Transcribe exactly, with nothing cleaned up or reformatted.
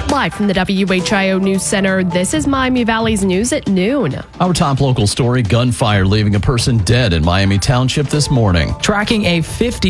Live from the W H I O News Center, this is Miami Valley's News at noon. Our top local story, gunfire leaving a person dead in Miami Township this morning. Tracking a fifty